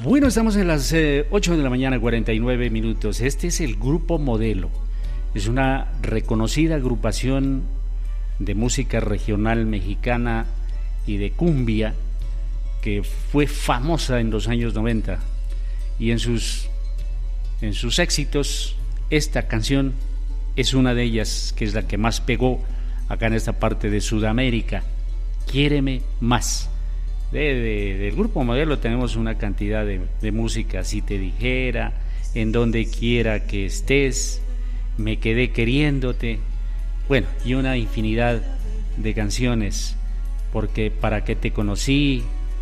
Bueno, estamos en las 8 de la mañana, 49 minutos. Este es el Grupo Modelo. Es una reconocida agrupación de música regional mexicana y de cumbia que fue famosa en los años 90. Y en sus éxitos, esta canción es una de ellas, que es la que más pegó acá en esta parte de Sudamérica. Quiéreme más. Del Grupo Modelo tenemos una cantidad de música. Si te dijera, En donde quiera que estés, Me quedé queriéndote, bueno, y una infinidad de canciones, porque Para qué te conocí,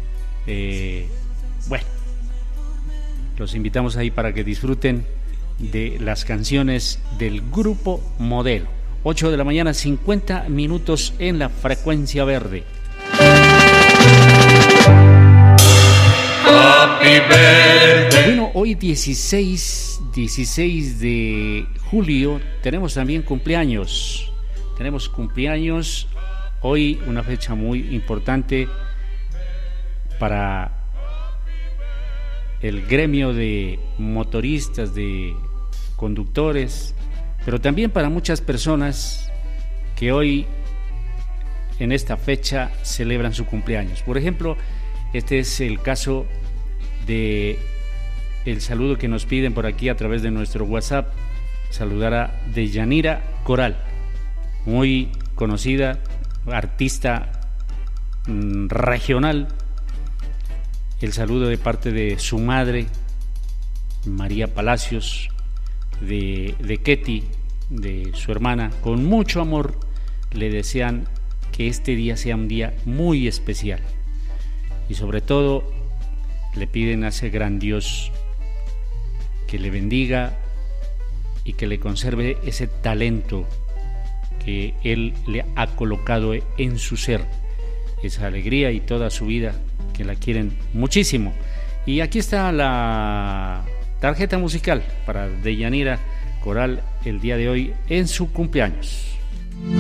bueno, los invitamos ahí para que disfruten de las canciones del Grupo Modelo. 8 de la mañana, 50 minutos en la frecuencia verde. Happy birthday. Bueno, hoy 16 de julio tenemos también cumpleaños. Tenemos cumpleaños hoy, una fecha muy importante para el gremio de motoristas, de conductores, pero también para muchas personas que hoy en esta fecha celebran su cumpleaños. Por ejemplo, este es el caso de el saludo que nos piden por aquí a través de nuestro WhatsApp. Saludar a Deyanira Coral, muy conocida, artista regional. El saludo de parte de su madre, María Palacios, de Ketty, de su hermana. Con mucho amor le desean que este día sea un día muy especial. Y sobre todo le piden a ese gran Dios que le bendiga y que le conserve ese talento que Él le ha colocado en su ser, esa alegría y toda su vida, que la quieren muchísimo. Y aquí está la tarjeta musical para Deyanira Coral el día de hoy en su cumpleaños.